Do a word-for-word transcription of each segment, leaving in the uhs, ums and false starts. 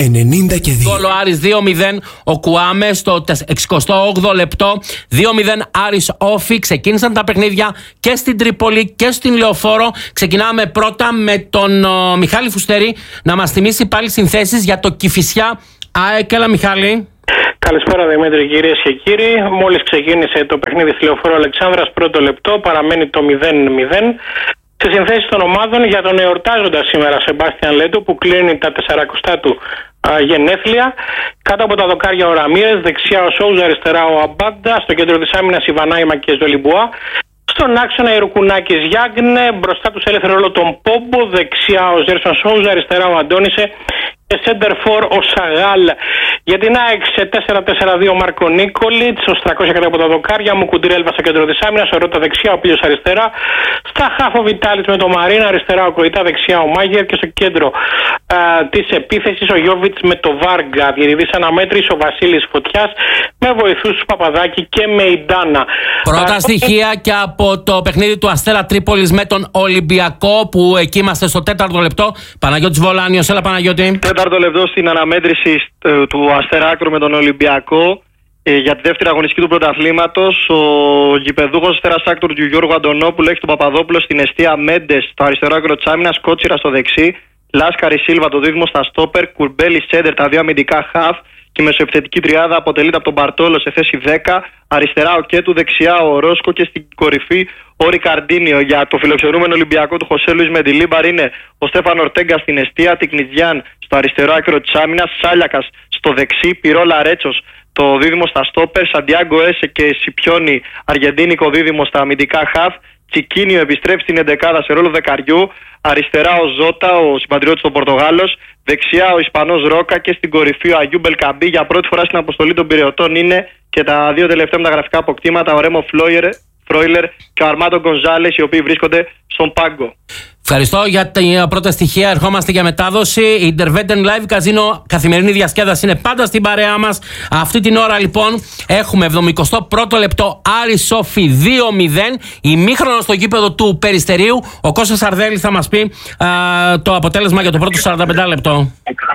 ενενήντα και δύο. Γκολ ο Άρης δύο μηδέν. Ο Κουάμε στο εξηκοστό όγδοο λεπτό. δύο μηδέν Άρης Όφη. Ξεκίνησαν τα παιχνίδια και στην Τρίπολη και στην Λεωφόρο. Ξεκινάμε πρώτα με τον ο, Μιχάλη Φουστερή να μας θυμίσει πάλι συνθέσεις για το Κηφισιά ΑΕΚ. Έλα Μιχάλη. Καλησπέρα Δημήτρη, κυρίες και κύριοι. Μόλις ξεκίνησε το παιχνίδι στη Λεωφόρο Αλεξάνδρας, πρώτο λεπτό, παραμένει το μηδέν μηδέν. Στις συνθέσεις των ομάδων για τον εορτάζοντα σήμερα Σεμπάστιαν Λέτο που κλείνει τα τεσσαρακοστά του α, γενέθλια. Κάτω από τα δοκάρια ο Ραμίρες, δεξιά ο Σόουζα, αριστερά ο Αμπάντα, στο κέντρο της άμυνας η Βανάιμα και Ζολιμπουά. Στον άξονα η Ρουκουνάκης Γιάγνε, μπροστά τους έλευθερο ρόλο τον Πόμπο, δεξιά ο Ζέρσον Σόουζα, αριστερά ο Αντώνισε και center for ο Σαγάλ. Για την ΑΕΚ σε τέσσερα τέσσερα δύο Μάρκο Νίκολιτς, ο Στρακώσια κάτω από τα δοκάρια, μου Κουντρέλβα στο κέντρο της άμυνας, ο Ρώτα δεξιά, ο Πίλιος αριστερά, στα χάφο Βιτάλης με το Μαρίνα, αριστερά ο Κοϊτά, δεξιά ο Μάγερ και στο κέντρο α, της επίθεσης ο Γιώβιτς με το Βάργκα. Διερηδής αναμέτρηση ο Βασίλης Φωτιάς με βοηθούς του Παπαδάκη και με Ιντάνα. Πρώτα α, στοιχεία και από το παιχνίδι του Αστέρα Τρίπολης με τον Ολυμπιακό που εκεί είμαστε στο τέταρτο λεπτό. Παναγιώτης Βολάνιος, έλα Παναγιώτη. Τέταρτο λεπτό στην αναμέτρηση του Αστέρα Άκρου με τον Ολυμπιακό ε, για τη δεύτερη αγωνιστική του πρωταθλήματος. Ο γηπεδούχος Αστέρας Άκρου του Γιώργου Αντωνόπουλου έχει τον Παπαδόπουλο στην εστία, Μέντες στο αριστερό άκρο της άμυνας, Κότσιρα στο δεξί, Λάσκαρη Σίλβα το δίδυμο στα στόπερ, Κουρμπέλη Σέντερ τα δύο αμυντικά χαφ και η μεσοεπιθετική τριάδα αποτελείται από τον Μπαρτόλο σε θέση δέκα, αριστερά ο Κέτου, δεξιά ο Ρόσκο και στην κορυφή ο Ρικαρντίνιο. Για το φιλοξενούμενο Ολυμπιακό του Χωσέ Λουίς Μεντιλίμπαρ είναι ο Στέφαν Ορτέγκα στην εστία, Τικνιτζιάν στο αριστερό άκρο της άμυνας, Σάλιακας στο δεξί, Πυρόλα Ρέτσος το δίδυμο στα στόπερ, Σαντιάγκο Έσε και Σιπιόνι αργεντίνικο δίδυμο στα αμυντικά χαφ, Τσικίνιο επιστρέφει στην εντεκάδα σε ρόλο δεκαριού, αριστερά ο Ζώτα, ο συμπατριώτης του Πορτογάλος, δεξιά ο Ισπανός Ρόκα και στην κορυφή ο Αγιού Μπελκαμπή. Για πρώτη φορά στην αποστολή των Πειραιωτών είναι και τα δύο τελευταία μεταγραφικά αποκτήματα, ο Ρέμο Φρόιλερ και ο Αρμάντο Γκονζάλες, οι οποίοι βρίσκονται στον πάγκο. Ευχαριστώ για τα πρώτα στοιχεία. Ερχόμαστε για μετάδοση. Η Interveten Live Casino, καθημερινή διασκέδαση, είναι πάντα στην παρέα μας. Αυτή την ώρα λοιπόν έχουμε εβδομηκοστό πρώτο λεπτό Άρης Όφη δύο μηδέν. Ημίχρονο στο γήπεδο του Περιστερίου. Ο Κώστας Σαρδέλης θα μας πει α, το αποτέλεσμα για το πρώτο σαράντα πέντε λεπτό.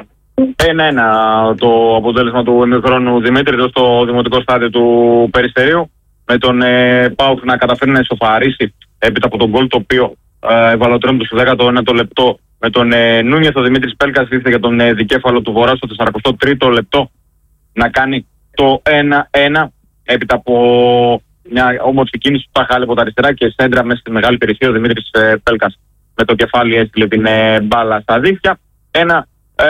ένα ένα το αποτέλεσμα του ημίχρονου, Δημήτρη, εδώ στο δημοτικό στάδιο του Περιστερίου. Με τον ε, ΠΑΟΚ να καταφέρει να ισοφαρίσει έπειτα από τον γκολ το οποίο ευαλωτρώνει στο δέκατο ένατο λεπτό, με τον ε, Νούνιες. Ο Δημήτρης Πέλκας ήρθε για τον ε, δικέφαλο του Βορρά στο σαραντατρίτο τρίτο λεπτό να κάνει το ένα ένα έπειτα από μια όμορφη κίνηση του Ταχάλη από τα αριστερά και σέντρα μέσα στη μεγάλη περιοχή. Ο Δημήτρης ε, Πέλκας με το κεφάλι έστειλε την ε, μπάλα στα δίχτυα. Ένα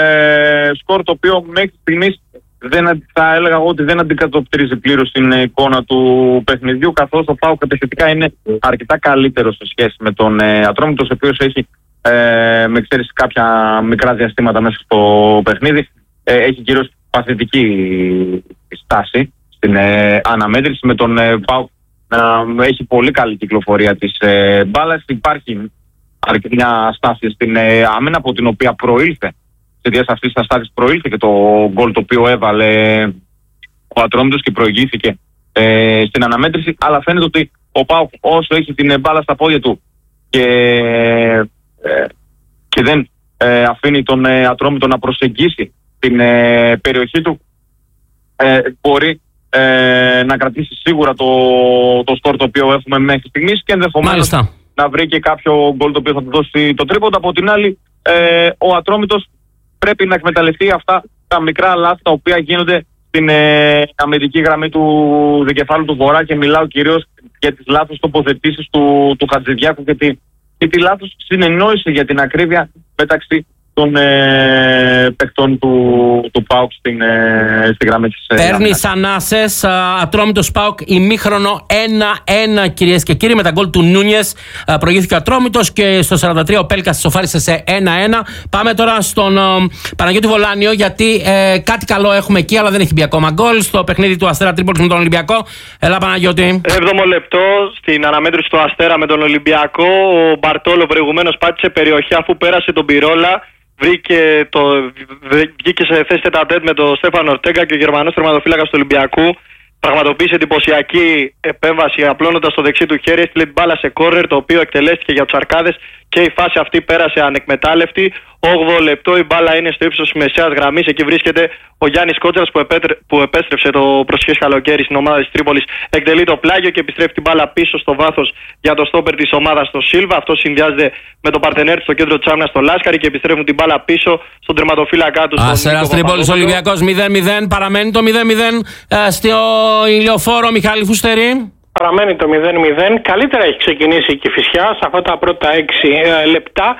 ε, σκορ το οποίο μέχρι στιγμής δεν, θα έλεγα εγώ ότι δεν αντικατοπτρίζει πλήρως την εικόνα του παιχνιδιού, καθώς ο ΠΑΟΚ κατευθυντικά είναι αρκετά καλύτερο σε σχέση με τον ε, Ατρόμητος, ο οποίος έχει ε, με εξαίρεση κάποια μικρά διαστήματα μέσα στο παιχνίδι ε, έχει κυρίως παθητική στάση στην ε, αναμέτρηση, με τον ε, ΠΑΟΚ να έχει πολύ καλή κυκλοφορία της ε, μπάλας. Υπάρχει μια στάση στην ε, άμυνα από την οποία προήλθε εξαιτίας αυτής της αστάθειας προήλθε και το γκολ το οποίο έβαλε ο Ατρόμητος και προηγήθηκε ε, στην αναμέτρηση, αλλά φαίνεται ότι ο ΠΑΟΚ όσο έχει την μπάλα στα πόδια του και, ε, και δεν ε, αφήνει τον ε, Ατρόμητο να προσεγγίσει την ε, περιοχή του, ε, μπορεί ε, να κρατήσει σίγουρα το, το σκορ το οποίο έχουμε μέχρι στιγμής και ενδεχομένως να βρει και κάποιο γκολ το οποίο θα του δώσει το τρίποντο. Από την άλλη ε, ο Ατρόμητος πρέπει να εκμεταλλευτεί αυτά τα μικρά λάθη τα οποία γίνονται στην ε, αμυντική γραμμή του δικεφάλου του Βορρά, και μιλάω κυρίως για τις λάθος τοποθετήσεις του, του Χατζηδιάκου και τη, και τη λάθος συνεννόηση για την ακρίβεια μεταξύ των ε, παιχτών του, του ΠΑΟΚ στην, ε, στη γραμμή της. Παίρνει ανάσες, Ατρόμητος ΠΑΟΚ ημίχρονο ένα ένα κυρίες και κύριοι, με τα γκολ του Νούνιες προηγήθηκε ο Ατρόμητος και στο σαράντα τρία ο Πέλκας σοφάρισε σε ένα ένα. Πάμε τώρα στον α, Παναγιώτη Βολάνιο, γιατί ε, κάτι καλό έχουμε εκεί, αλλά δεν έχει μπει ακόμα γκολ στο παιχνίδι του Αστέρα Τρίπολης με τον Ολυμπιακό. Έλα Παναγιώτη. Έβδομο λεπτό στην αναμέτρηση του Αστέρα με τον Ολυμπιακό. Ο Μπαρτόλο προηγουμένως πάτησε περιοχή αφού πέρασε τον Πυρόλα. Βρήκε το, βγήκε σε θέση τετατέτ με τον Στέφαν Ορτέγκα και ο Γερμανός τερματοφύλακας του Ολυμπιακού. Πραγματοποίησε εντυπωσιακή επέμβαση απλώνοντας το δεξί του χέρι, έστειλε την μπάλα σε κόρνερ, το οποίο εκτελέστηκε για τους Αρκάδες και η φάση αυτή πέρασε ανεκμετάλλευτη. όγδοο λεπτό η μπάλα είναι στο ύψος της μεσαίας γραμμής. Εκεί βρίσκεται ο Γιάννης Κότσαρας που, επέτρε, που επέστρεψε το προσχές καλοκαίρι στην ομάδα της Τρίπολης. Εκτελεί το πλάγιο και επιστρέφει την μπάλα πίσω στο βάθος για το στόπερ της ομάδας στο Σίλβα. Αυτό συνδυάζεται με το παρτενέρ στο κέντρο της άμυνας στο Λάσκαρη και επιστρέφουν την μπάλα πίσω στον τερματοφύλακα του. Αστέρας Τρίπολης Ολυμπιακός μηδέν μηδέν. Παραμένει το μηδέν μηδέν στο ηλιοφόρο Μιχάλη Φουστερή. Παραμένει το μηδέν μηδέν. Καλύτερα έχει ξεκινήσει η Κηφισιά σε αυτά τα πρώτα έξι ε, λεπτά.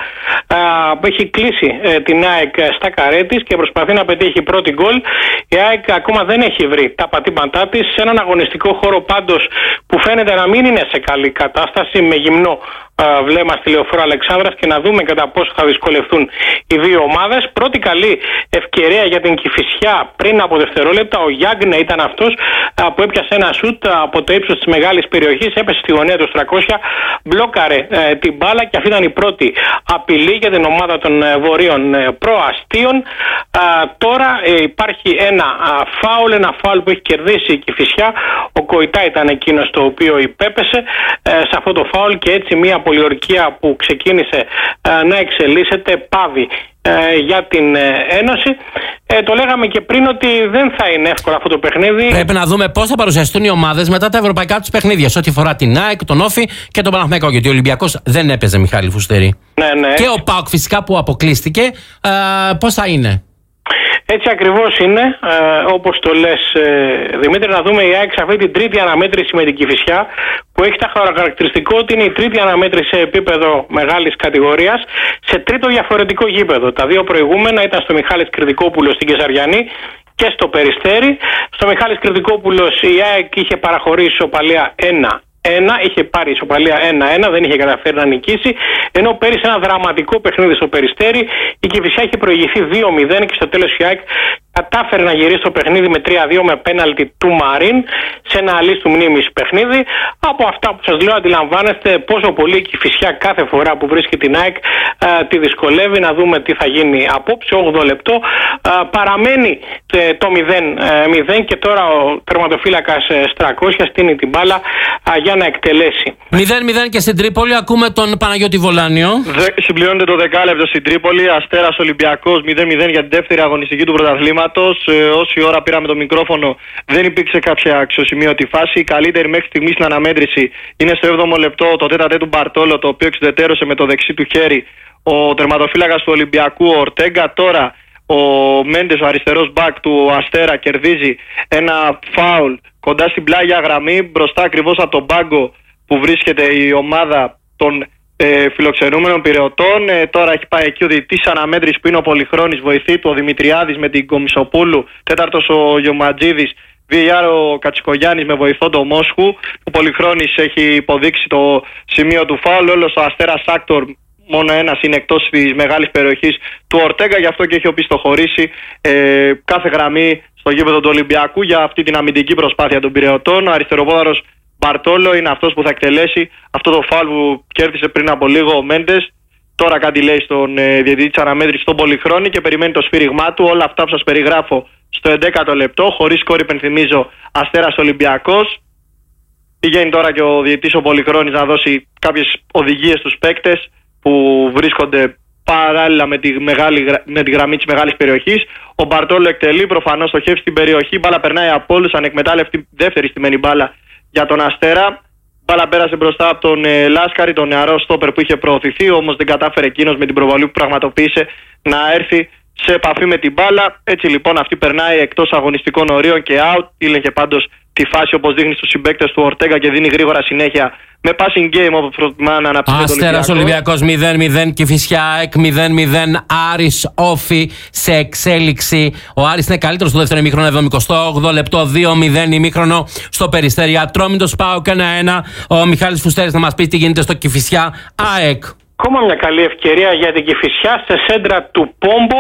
Ε, έχει κλείσει ε, την ΑΕΚ στα καρέ της και προσπαθεί να πετύχει πρώτη γκολ. Η ΑΕΚ ακόμα δεν έχει βρει τα πατήματά της σε έναν αγωνιστικό χώρο πάντως που φαίνεται να μην είναι σε καλή κατάσταση, με γυμνό ε, βλέμμα στη Λεωφόρο Αλεξάνδρας, και να δούμε κατά πόσο θα δυσκολευτούν οι δύο ομάδες. Πρώτη καλή ευκαιρία για την Κηφισιά πριν από δευτερόλεπτα. Ο Γιάνγκνε ήταν αυτός ε, που έπιασε ένα σουτ από το ύψος της μεγάλης περιοχής, έπεσε στη γωνία του τριακόσια, μπλόκαρε ε, την μπάλα και αυτή ήταν η πρώτη απειλή για την ομάδα των ε, βορείων ε, προαστίων. Ε, τώρα ε, υπάρχει ένα ε, φάουλ, ένα φάουλ που έχει κερδίσει η Κηφισιά. Ο Κοϊτά ήταν εκείνος το οποίο υπέπεσε ε, σε αυτό το φάουλ και έτσι μια πολιορκία που ξεκίνησε ε, να εξελίσσεται πάβει ε, για την ε, Ένωση. Ε, το λέγαμε και πριν ότι δεν θα είναι εύκολο αυτό το παιχνίδι. Πρέπει να δούμε πώς θα παρουσιαστούν οι ομάδες μετά τα ευρωπαϊκά τους παιχνίδια, σε ό,τι αφορά την ΑΕΚ, τον Όφη και τον Παναθηναϊκό. Γιατί ο Ολυμπιακός δεν έπαιζε, Μιχάλη Φουστερή. Ναι, ναι. Και ο ΠΑΟΚ φυσικά που αποκλείστηκε. Ε, πώς θα είναι? Έτσι ακριβώς είναι, ε, όπως το λες ε, Δημήτρη. Να δούμε η ΑΕΚ σε αυτή την τρίτη αναμέτρηση με την Κηφισιά, που έχει τα χαρακτηριστικό ότι είναι η τρίτη αναμέτρηση σε επίπεδο μεγάλης κατηγορίας, σε τρίτο διαφορετικό γήπεδο. Τα δύο προηγούμενα ήταν στο Μιχάλης Κρητικόπουλος στην Κεσαριανή και στο Περιστέρι. Στο Μιχάλης Κρητικόπουλος η ΑΕΚ είχε παραχωρήσει ισοπαλία ένα ένα, είχε πάρει ισοπαλία ένα ένα, δεν είχε καταφέρει να νικήσει. Ενώ πέρυσι ένα δραματικό παιχνίδι στο Περιστέρι, η Κηφισιά είχε προηγηθεί δύο μηδέν και στο τέλος η ΑΕΚ κατάφερε να γυρίσει το παιχνίδι με τρία δύο με πέναλτι του Μαρίν σε ένα αλής του μνήμης παιχνίδι. Από αυτά που σας λέω αντιλαμβάνεστε πόσο πολύ η Κηφισιά κάθε φορά που βρίσκει την ΑΕΚ ε, τη δυσκολεύει. Να δούμε τι θα γίνει απόψε. όγδοο λεπτό ε, παραμένει ε, το μηδέν μηδέν και τώρα ο τερματοφύλακας ε, Στρακόσια στείνει την μπάλα ε, για να εκτελέσει. μηδέν μηδέν και στην Τρίπολη. Ακούμε τον Παναγιώτη Βολάνιο. Δε, συμπληρώνεται το δεκάλεπτο στην Τρίπολη. Αστέρας Ολυμπιακός μηδέν μηδέν για την δεύτερη αγωνιστική του πρωταθλήματος. Ε, όση ώρα πήραμε το μικρόφωνο, δεν υπήρξε κάποια αξιοσημείωτη φάση. Η καλύτερη μέχρι στιγμή στην αναμέτρηση είναι στο έβδομο λεπτό το τέταρτε του Μπαρτόλο, το οποίο εξουδετερώσε με το δεξί του χέρι ο τερματοφύλακας του Ολυμπιακού, ο Ορτέγκα. Τώρα ο Μέντες, ο αριστερός μπακ του Αστέρα, κερδίζει ένα φάουλ κοντά στην πλάγια γραμμή, μπροστά ακριβώς από τον πάγκο που βρίσκεται η ομάδα των Ε, φιλοξενούμενων πυρεωτών. Ε, τώρα έχει πάει εκεί ο διαιτητής αναμέτρησης που είναι ο Πολυχρόνης, βοηθή του ο Δημητριάδης με την Κομισοπούλου, τέταρτος ο Γιωματζίδης, βι έι αρ ο Κατσικογιάννης με βοηθό το Μόσχου. Ο Πολυχρόνης έχει υποδείξει το σημείο του φάουλ. Όλος ο Αστέρας Άκτορ, μόνο ένας είναι εκτός της μεγάλης περιοχής του Ορτέγκα, γι' αυτό και έχει οπισθοχωρήσει ε, κάθε γραμμή στο γήπεδο του Ολυμπιακού για αυτή την αμυντική προσπάθεια των πυρεωτών. Ο αριστεροπόδαρος Μπαρτόλο είναι αυτός που θα εκτελέσει αυτό το φάουλ που κέρδισε πριν από λίγο ο Μέντες. Τώρα κάτι λέει στον ε, διαιτητή της αναμέτρησης, στον Πολυχρόνη, και περιμένει το σφύριγμά του. Όλα αυτά που σας περιγράφω στο έντεκατο λεπτό, χωρίς σκόρ, υπενθυμίζω, Αστέρας Ολυμπιακός. Πηγαίνει τώρα και ο διαιτητής ο Πολυχρόνης να δώσει κάποιες οδηγίες στους παίκτες που βρίσκονται παράλληλα με τη, μεγάλη, με τη γραμμή της μεγάλης περιοχής. Ο Μπαρτόλο εκτελεί, προφανώς στοχεύει στην περιοχή. Η μπάλα περνάει από όλους, ανεκμετάλλευτη δεύτερη στημένη μπάλα για τον Αστέρα. Μπάλα πέρασε μπροστά από τον ε, Λάσκαρη, τον νεαρό στόπερ που είχε προωθηθεί, όμως δεν κατάφερε εκείνος με την προβολή που πραγματοποίησε να έρθει σε επαφή με την μπάλα. Έτσι λοιπόν αυτή περνάει εκτός αγωνιστικών ορίων και out. Ήλεγχε πάντως τη φάση, όπως δείχνει στους συμπαίκτες του Ορτέγκα, και δίνει γρήγορα συνέχεια με passing game, όπως προτιμά να αναπτύσσει το Ολυμπιακό. Αστέρας Ολυμπιακός μηδέν μηδέν, Κηφισιά ΑΕΚ μηδέν μηδέν, Άρης Όφη σε εξέλιξη. Ο Άρης είναι καλύτερος στο δεύτερο ημίχρονο, εβδομηκοστό όγδοο λεπτό, δύο μηδέν ημίχρονο στο Περιστέρι. Ατρόμητος ΠΑΟΚ ένα ένα. Ο Μιχάλης Φουστέρης να μας πει τι γίνεται στο Κηφισιά ΑΕΚ. Ακόμα μια καλή ευκαιρία για την Κηφισιά σε σέντρα του Πόμπο.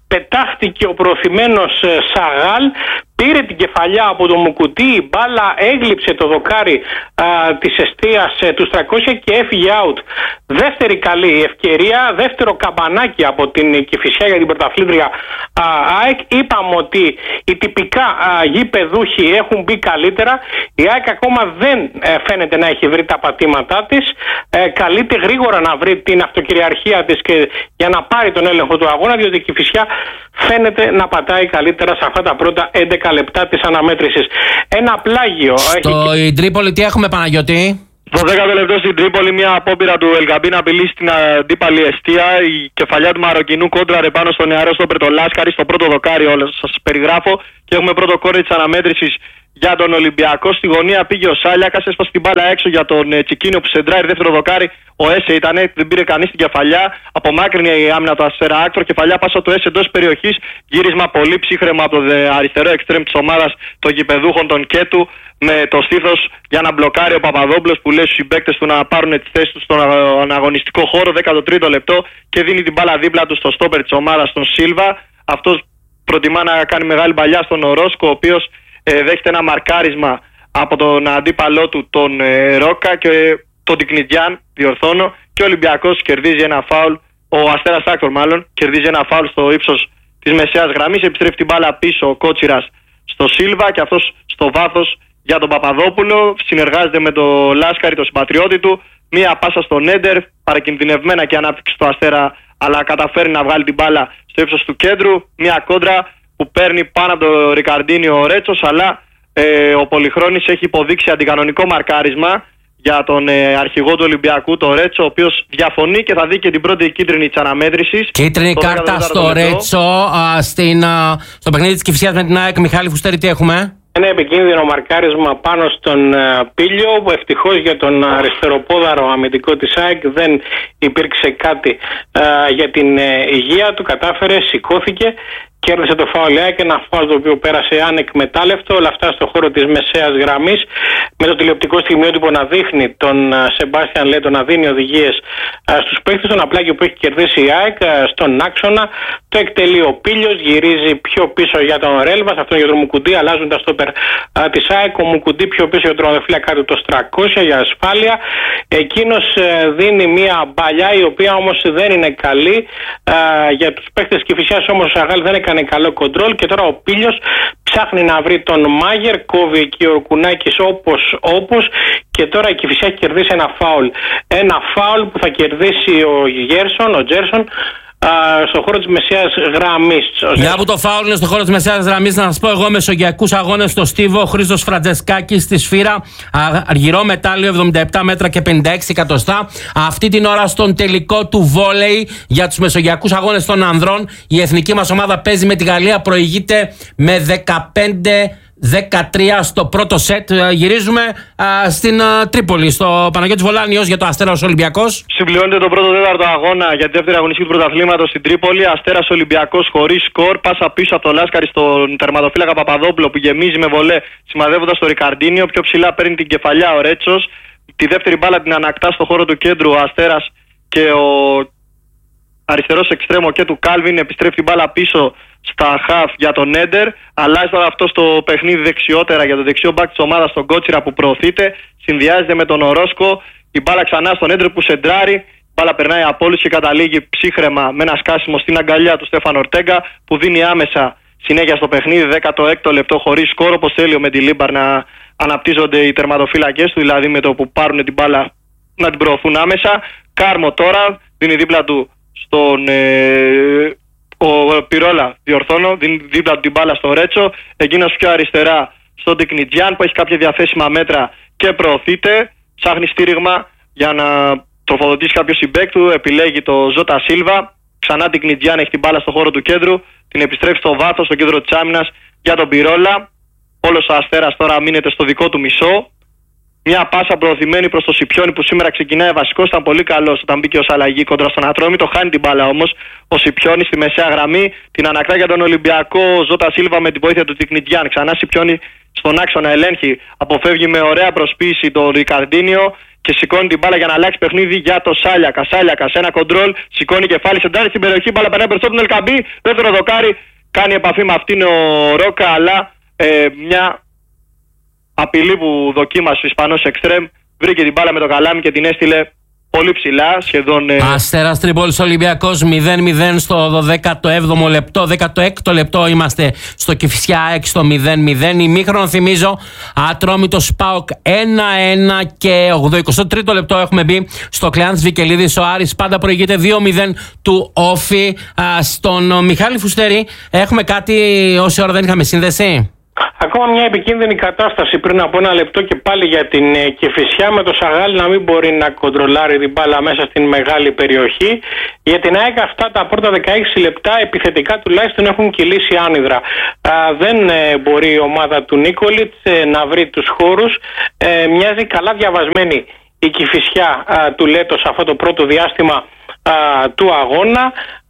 πετάχτηκε ο προωθημένος Σαγάλ, πήρε την κεφαλιά από το Μουκουτί, η μπάλα έγλειψε το δοκάρι α, της εστίας ε, του τριακόσια και έφυγε out. Δεύτερη καλή ευκαιρία, δεύτερο καμπανάκι από την Κηφισιά για την πρωταθλήτρια ΑΕΚ. Είπαμε ότι οι τυπικά α, γηπεδούχοι έχουν μπει καλύτερα. Η ΑΕΚ ακόμα δεν ε, φαίνεται να έχει βρει τα πατήματά της. Ε, καλείται γρήγορα να βρει την αυτοκυριαρχία της και, για να πάρει τον έλεγχο του αγώνα, διότι η Κηφισιά φαίνεται να πατάει καλύτερα σε αυτά τα πρώτα έντεκα λεπτά της αναμέτρησης. Ένα πλάγιο. Στο έχει... Τρίπολη τι έχουμε, Παναγιώτη? Στο δέκατο λεπτό στην Τρίπολη, μια απόπειρα του Ελγκαμπή να απειλήσει την αντίπαλη εστία. Η κεφαλιά του Μαροκινού κόντραρε πάνω στο νεαρό στόπερ το Λάσκαρη, στο πρώτο δοκάρι, όλα σας περιγράφω. Και έχουμε πρώτο κόρνερ της αναμέτρησης για τον Ολυμπιακό. Στη γωνία πήγε ο Σάλιακας, έσπασε την μπάλα έξω για τον Τσικίνιο που σεντράρει. Δεύτερο δοκάρι, ο Έσε ήταν, δεν πήρε κανείς την κεφαλιά. Απομάκρυνε η άμυνα του Αστέρα Άκτορ. Κεφαλιά πάσα του Έσε εντός περιοχής. Γύρισμα πολύ ψύχρεμα από το αριστερό εξτρέμ της ομάδας των γηπεδούχων των Κέτου. Με το στήθος για να μπλοκάρει ο Παπαδόπουλος που λέει στους συμπαίκτες του να πάρουν τις θέσεις του στον αγωνιστικό χώρο. δέκατο τρίτο λεπτό και δίνει την μπάλα δίπλα του στο στόπερ της ομάδας, τον Σίλβα. Αυτός προτιμά να κάνει μεγάλη παλιά στον Ορόσκο, ο οποίος ε, δέχεται ένα μαρκάρισμα από τον αντίπαλό του τον ε, Ρόκα και τον Τικνιτιάν, διορθώνω, και ο Ολυμπιακός κερδίζει ένα φάουλ, ο Αστέρας Άκτορ μάλλον, κερδίζει ένα φάουλ στο ύψος της μεσαίας γραμμής, επιστρέφει την μπάλα πίσω ο Κότσιρας στο Σίλβα και αυτός στο βάθος για τον Παπαδόπουλο, συνεργάζεται με τον Λάσκαρη, τον συμπατριώτη του, μία πάσα στον Νέντερ, παρακινδυνευμένα και ανάπτυξη στο Αστέρα, αλλά καταφέρει να βγάλει την μπάλα στο ύψος του κέντρου, μία κόντρα που παίρνει πάνω από τον Ρικαρντίνιο ο Ρέτσος, αλλά ε, ο Πολυχρόνης έχει υποδείξει αντικανονικό μαρκάρισμα για τον ε, αρχηγό του Ολυμπιακού, τον Ρέτσο, ο οποίος διαφωνεί και θα δει και την πρώτη κίτρινη της αναμέτρησης. Κίτρινη κάρτα στο Ρέτσο, α, στην, α, στο παιχνίδι της Κηφισιάς με την ΑΕΚ. Μιχάλη Φουστέρη, τι έχουμε? Ένα επικίνδυνο μαρκάρισμα πάνω στον uh, Πίλιο, που ευτυχώς για τον αριστεροπόδαρο αμυντικό της ΑΕΚ δεν υπήρξε κάτι uh, για την uh, υγεία του. Κατάφερε, σηκώθηκε, κέρδισε το φάουλ και ένα φάουλ το οποίο πέρασε ανεκμετάλλευτο. Όλα αυτά στο χώρο της μεσαίας γραμμής, με το τηλεοπτικό στιγμιότυπο να δείχνει τον Σεμπάστιαν Λέτο να δίνει οδηγίες στους παίκτες. Τον απλάκι που έχει κερδίσει η ΑΕΚ στον άξονα το εκτελεί ο Πίλιος, γυρίζει πιο πίσω για τον Ρέλβας, αυτόν για τον Μουκουντή, αλλάζουν τα στόπερ της ΑΕΚ. Ο Μουκουντή πιο πίσω για τον τερματοφύλακα του το τριακόσια για ασφάλεια. Εκείνος δίνει μια μπαλιά η οποία όμως δεν είναι καλή για τους παίκτες Κηφισιάς, όμως ο Σαγάλ δεν έκανε καλό κοντρόλ και τώρα ο Πίλιος ψάχνει να βρει τον Μάγερ, κόβει εκεί ο Κουνάκης όπως όπως και τώρα η Κηφισιά έχει κερδίσει ένα φάουλ. Ένα φάουλ που θα κερδίσει ο Γέρσον, ο Τζέρσον, στον χώρο της μεσαίας γραμμής. Για που το φάουλ είναι στον χώρο της μεσαίας γραμμής, να σας πω εγώ μεσογειακούς αγώνες στο Στίβο. Ο Χρήστος Φραντζεσκάκης στη Σφύρα, αργυρό μετάλλιο εβδομήντα επτά μέτρα και πενήντα έξι εκατοστά. Αυτή την ώρα στον τελικό του βόλεϊ για τους μεσογειακούς αγώνες των ανδρών, η εθνική μας ομάδα παίζει με τη Γαλλία, προηγείται με δεκαπέντε δεκατρία στο πρώτο σετ. Γυρίζουμε α, στην α, Τρίπολη, στο Παναγιώτης Βολάνιος για το Αστέρας Ολυμπιακός. Συμπληρώνεται το πρώτο τέταρτο αγώνα για τη δεύτερη αγωνιστική του πρωταθλήματος στην Τρίπολη. Αστέρας Ολυμπιακός χωρίς σκορ. Πάσα πίσω από το Λάσκαρη στον τερματοφύλακα Παπαδόπουλο που γεμίζει με βολέ, σημαδεύοντας το Ρικαρντίνιο. Πιο ψηλά παίρνει την κεφαλιά ο Ρέτσος. Τη δεύτερη μπάλα την ανακτά στο χώρο του κέντρου ο Αστέρας και ο αριστερός εξτρέμο και του Κάλβιν. Επιστρέφει την μπάλα πίσω στα χαφ για τον Νέντερ. Αλλάζει τώρα αυτό στο παιχνίδι δεξιότερα για το δεξιό μπακ της ομάδας, τον Κότσιρα που προωθείται. Συνδυάζεται με τον Ορόσκο. Η μπάλα ξανά στον Νέντερ που σεντράρει. Η μπάλα περνάει από όλους και καταλήγει ψύχρεμα με ένα σκάσιμο στην αγκαλιά του Στέφαν Ορτέγκα που δίνει άμεσα συνέχεια στο παιχνίδι. δέκατο έκτο λεπτό χωρίς σκορ, όπως θέλει ο Μεντιλίμπαρ να αναπτύσσονται οι τερματοφύλακες του, δηλαδή με το που πάρουν την μπάλα να την προωθούν άμεσα. Κάρμο τώρα δίνει δίπλα του στον. Ε, Ο Πυρόλα, διορθώνω, δίνει δίπλα του την μπάλα στο Ρέτσο. Εκείνος πιο αριστερά στον Τικνιτζιάν που έχει κάποια διαθέσιμα μέτρα και προωθείται. Ψάχνει στήριγμα για να τροφοδοτήσει κάποιο συμπέκ του. Επιλέγει το Ζώτα Σίλβα. Ξανά Τικνιτζιάν έχει την μπάλα στο χώρο του κέντρου. Την επιστρέφει στο βάθος, στο κέντρο της άμυνας για τον Πυρόλα. Όλος ο Αστέρας τώρα μείνεται στο δικό του μισό. Μια πάσα προωθημένη προς το Σιπιόνι που σήμερα ξεκινάει βασικός. Ήταν πολύ καλός όταν μπήκε ως αλλαγή κόντρα στον Ατρόμητο. Χάνει την μπάλα όμως ο Σιπιόνι στη μεσαία γραμμή. Την ανακτά για τον Ολυμπιακό Ζώτα Σίλβα με την βοήθεια του Τικνιτιάν. Ξανά Σιπιόνι στον άξονα ελέγχει. Αποφεύγει με ωραία προσποίηση τον Ρικαρντίνιο και σηκώνει την μπάλα για να αλλάξει παιχνίδι για το Σάλιακα. Σάλιακα σε ένα κοντρόλ, σηκώνει κεφάλι, σεντάρει στην περιοχή, μπάλα περνάει μπροστά του Ελκαμπή. Δεύτερο δοκάρι, κάνει επαφή με αυτήν ο Ρόκα, αλλά ε, μια απειλή που δοκίμασε ο Ισπανός εξτρέμ. Βρήκε την μπάλα με το καλάμι και την έστειλε πολύ ψηλά, σχεδόν. Ε... Αστέρας Τρίπολης Ολυμπιακός μηδέν μηδέν στο δέκατο έβδομο λεπτό, δέκατο έκτο λεπτό είμαστε στο Κηφισιά έξι στο μηδέν μηδέν. Ημίχρονο θυμίζω, Ατρόμητος ΠΑΟΚ ένα ένα και ογδοηκοστό τρίτο λεπτό έχουμε μπει στο Κλεάνθης Βικελίδης. Ο Άρης πάντα προηγείται δύο μηδέν του Όφη. Στον Μιχάλη Φουστέρη έχουμε κάτι όση ώρα δεν είχαμε σύνδεση. Ακόμα μια επικίνδυνη κατάσταση πριν από ένα λεπτό και πάλι για την Κηφισιά, με το Σαγάλη να μην μπορεί να κοντρολάρει την μπάλα μέσα στην μεγάλη περιοχή. Για την ΑΕΚ αυτά τα πρώτα δεκαέξι λεπτά επιθετικά τουλάχιστον έχουν κυλήσει άνυδρα. Α, δεν ε, μπορεί η ομάδα του Νίκολιτς ε, να βρει τους χώρους. Ε, μοιάζει καλά διαβασμένη η Κηφισιά α, του Λέτος αυτό το πρώτο διάστημα α, του αγώνα.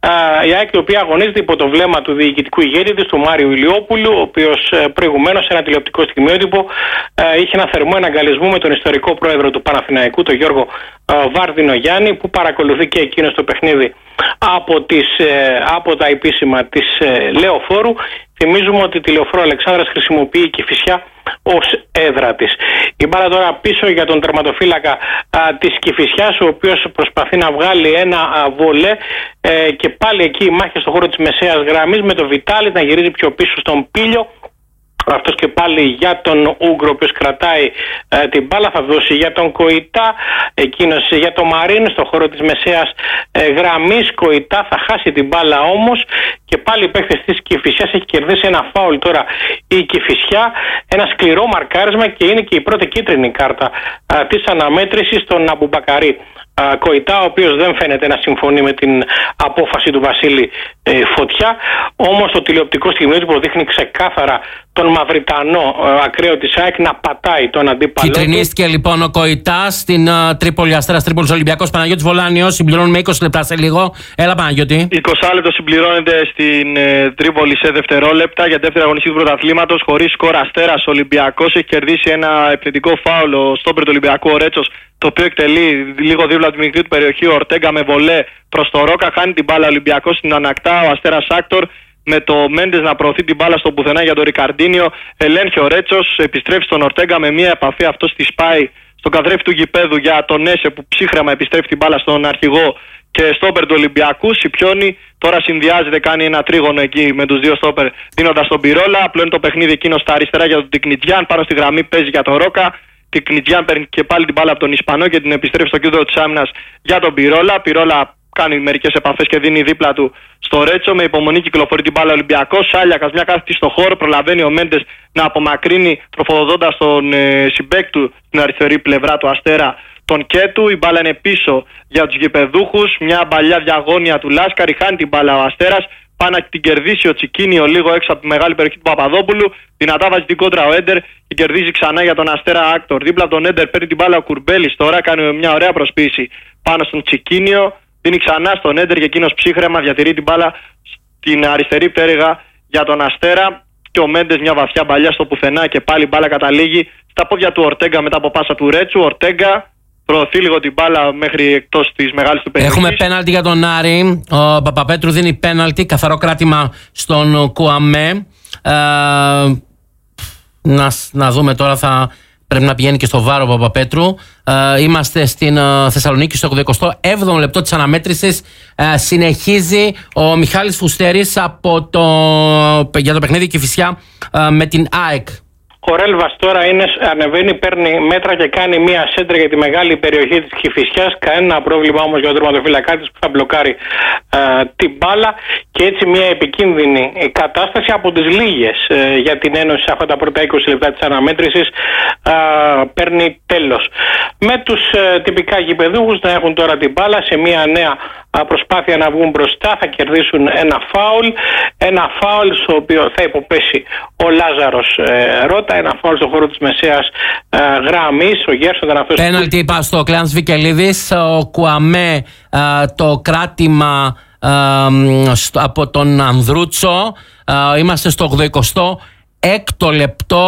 Η ΑΕΚ, η οποία αγωνίζεται υπό το βλέμμα του διοικητικού ηγέτη της, του Μάριου Ηλιόπουλου, ο οποίος προηγουμένως σε ένα τηλεοπτικό στιγμιότυπο είχε ένα θερμό εναγκαλισμό με τον ιστορικό πρόεδρο του Παναθηναϊκού, τον Γιώργο Βάρδινο Γιάννη, που παρακολουθεί και εκείνο το παιχνίδι από, τις, από τα επίσημα της Λεωφόρου. Θυμίζουμε ότι τη Λεωφόρο Αλεξάνδρας χρησιμοποιεί η Κηφισιά ως έδρα της. Η μπάλα τώρα πίσω για τον τερματοφύλακα α, της Κηφισιάς, ο οποίος προσπαθεί να βγάλει ένα α, βολέ ε, και πάλι εκεί η μάχη στον χώρο της μεσαίας γραμμής με τον Βιτάλη να γυρίζει πιο πίσω στον Πίλιο. Αυτός και πάλι για τον Ούγκρο, ο οποίος κρατάει ε, την μπάλα, θα δώσει για τον Κοϊτά, εκείνος για τον Μαρίν στο χώρο της μεσαίας ε, γραμμής. Κοϊτά θα χάσει την μπάλα όμως και πάλι η παίκτης της Κηφισιάς έχει κερδίσει ένα φάουλ τώρα η Κηφισιά, ένα σκληρό μαρκάρισμα και είναι και η πρώτη κίτρινη κάρτα ε, της αναμέτρησης στον Αμπουμπακαρί Κοϊτά, ο οποίος δεν φαίνεται να συμφωνεί με την απόφαση του Βασίλη ε, Φωτιά. Όμως το τηλεοπτικό στιγμιότυπο δείχνει ξεκάθαρα τον Μαυριτανό ε, ακραίο της ΑΕΚ να πατάει τον αντίπαλο. Κιτρινίστηκε λοιπόν ο Κοϊτά στην uh, Τρίπολη, Αστέρας Τρίπολης Ολυμπιακός. Παναγιώτης Βολάνιος, συμπληρώνουμε είκοσι λεπτά σε λίγο. Έλα Παναγιώτη. είκοσι λεπτό συμπληρώνεται στην ε, Τρίπολη σε δευτερόλεπτα για δεύτερη αγωνιστική του πρωταθλήματος. Χωρίς σκορ, Αστέρας Ολυμπιακός έχει κερδίσει ένα επιθετικό φάουλ ο στόπερ του Ολυμπιακού, ο Ρέτσος, το οποίο εκτελεί λίγο δίπλα από τη μικρή του περιοχή ο Ορτέγκα με βολέ προς το Ρόκα. Χάνει την μπάλα ο Ολυμπιακός στην ανακτά, ο Αστέρας Άκτορ με το Μέντες να προωθεί την μπάλα στο πουθενά για τον Ρικαρντίνιο. Ελέγχει ο Ρέτσος, επιστρέφει στον Ορτέγκα με μια επαφή. Αυτός τη σπάει στον καθρέφτη του γηπέδου για τον Έσε που ψύχρεμα επιστρέφει την μπάλα στον αρχηγό και στόπερ του Ολυμπιακού. Σιπιώνει, τώρα συνδυάζεται, κάνει ένα τρίγωνο εκεί με τους δύο στόπερ δίνοντας τον Πυρόλα. Απλώνει το παιχνίδι εκείνο στα αριστερά για τον Τικνιτζιάν, πάνω στη γραμμή παίζει για τον Ρόκα. Τικνιτζιάν παίρνει και πάλι την μπάλα από τον Ισπανό και την επιστρέφει στο κέντρο της άμυνας για τον Πυρόλα. Πυρόλα κάνει μερικές επαφές και δίνει δίπλα του στο Ρέτσο. Με υπομονή κυκλοφορεί την μπάλα ο Ολυμπιακός. Σάλιακας μια κάθετη στο χώρο. Προλαβαίνει ο Μέντες να απομακρύνει, τροφοδοτώντας τον ε, συμπέκ του στην αριστερή πλευρά του Αστέρα, τον Κέτου. Η μπάλα είναι πίσω για τους γηπεδούχους. Μια μπαλιά διαγώνια του Λάσκαρη. Χάνει την μπάλα ο Αστέρας. Πάει να την κερδίσει ο Τσικίνιο λίγο έξω από τη μεγάλη περιοχή του Παπαδόπουλου. Δυνατά βάζει την κόντρα ο Έντερ και κερδίζει ξανά για τον Αστέρα Άκτορ. Δίπλα από τον Έντερ παίρνει την μπάλα ο Κουρμπέλης τώρα. Κάνει μια ωραία προσποίηση πάνω στον Τσικίνιο. Δίνει ξανά στον Έντερ και εκείνος ψύχρεμα διατηρεί την μπάλα στην αριστερή πτέρυγα για τον Αστέρα. Και ο Μέντες μια βαθιά μπαλιά στο πουθενά και πάλι μπάλα καταλήγει στα πόδια του Ορτέγκα μετά από πάσα του Ρέτσου. Ορτέγκα προωθεί λίγο την μπάλα μέχρι εκτός της μεγάλης του περιοχής. Έχουμε πέναλτι για τον Άρη. Ο Παπαπέτρου δίνει πέναλτι. Καθαρό κράτημα στον Κουαμέ. Ε, να, να δούμε τώρα, θα πρέπει να πηγαίνει και στο βάρο ο Παπαπέτρου. Ε, είμαστε στην ε, Θεσσαλονίκη στο ογδοηκοστό έβδομο λεπτό της αναμέτρησης. Ε, συνεχίζει ο Μιχάλης Φουστέρης από το, για το παιχνίδι Κηφισιά ε, με την ΑΕΚ. Ο Ρέλβας τώρα είναι, ανεβαίνει, παίρνει μέτρα και κάνει μία σέντρα για τη μεγάλη περιοχή της Κηφισιάς. Κανένα πρόβλημα όμως για τον τερματοφύλακά της που θα μπλοκάρει ε, την μπάλα. Και έτσι μία επικίνδυνη κατάσταση από τις λίγες ε, για την Ένωση σε αυτά τα πρώτα είκοσι λεπτά της αναμέτρησης ε, παίρνει τέλος. Με τους ε, τυπικά γηπεδούχους να έχουν τώρα την μπάλα σε μία νέα προσπάθεια να βγουν μπροστά. Θα κερδίσουν ένα φάουλ. Ένα φάουλ στο οποίο θα υποπέσει ο Λάζαρος ε, Ρώτα. Ένα φάουλ στον χώρο της μεσαίας ε, γραμμής. Ο Γέρσον ήταν αυτός. Πέναλτι είπα στο Κλεάνθης Βικελίδης. Ο Κουαμέ ε, το κράτημα ε, στο, από τον Ανδρούτσο. Ε, είμαστε στο ογδοηκοστό έκτο λεπτό.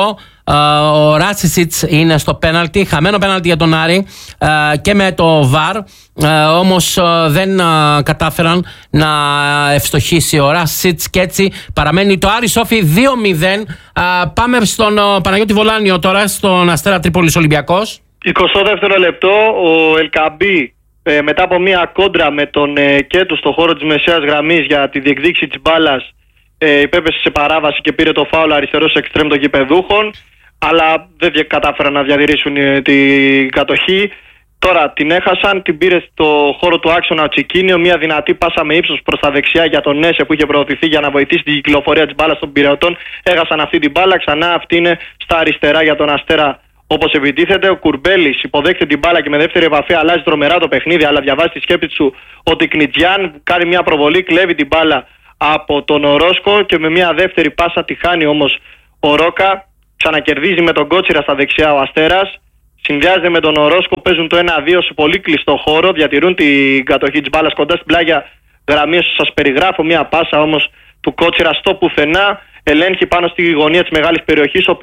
Ο Ράσισιτς είναι στο πέναλτι, χαμένο πέναλτι για τον Άρη και με το βαρ. Όμως δεν κατάφεραν να ευστοχίσει ο Ράσισιτς και έτσι παραμένει το Άρη Σόφι δύο μηδέν. Πάμε στον Παναγιώτη Βολάνιο τώρα, στον Αστέρα Τρίπολης Ολυμπιακός. εικοστό δεύτερο λεπτό, ο Ελκαμπή ε, μετά από μια κόντρα με τον ε, Κέτου στο χώρο της μεσαίας γραμμής για τη διεκδίκηση της μπάλας, ε, υπέπεσε σε παράβαση και πήρε το φάουλ αριστερός εξτρέμ των γηπεδούχων, αλλά δεν κατάφεραν να διατηρήσουν ε, την κατοχή. Τώρα την έχασαν, την πήρε στο χώρο του άξονα ο Τσικίνιο, μια δυνατή πάσα με ύψος προς τα δεξιά για τον Νέσε που είχε προωθηθεί για να βοηθήσει την κυκλοφορία της μπάλας των Πειραιωτών. Έχασαν αυτή την μπάλα, ξανά αυτή είναι στα αριστερά για τον Αστέρα όπως επιτίθεται. Ο Κουρμπέλης υποδέχεται την μπάλα και με δεύτερη επαφή αλλάζει τρομερά το παιχνίδι, αλλά διαβάζει τη σκέψη του ότι Κνιτζιάν κάνει μια προβολή, κλέβει την μπάλα από τον Ορόσκο και με μια δεύτερη πάσα τη χάνει όμως ο Ρόκα. Ξανακερδίζει με τον Κότσιρα στα δεξιά ο Αστέρας. Συνδυάζεται με τον Ορόσκο, παίζουν το ένα δύο σε πολύ κλειστό χώρο, διατηρούν την κατοχή της μπάλας κοντά στην πλάγια γραμμή. Σας περιγράφω μια πάσα όμως του Κότσιρα στο πουθενά, ελέγχει πάνω στη γωνία της μεγάλης περιοχής.